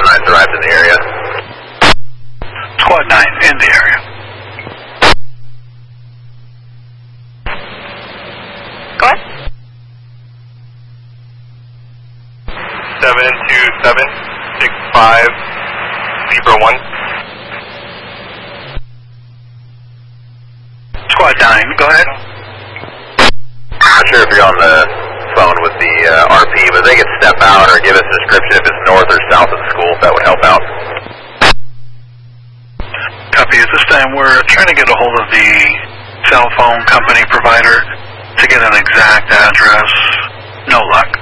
9's arrived in the area. Squad 9 in the area. Go ahead. 72765 Zebra 1. Squad 9, go ahead. Not sure if you're on the phone with the RP, but they could step out or give us a description if it's north or south of the school, if that would help out. Copy. At this time, we're trying to get a hold of the cell phone company provider to get an exact address. No luck.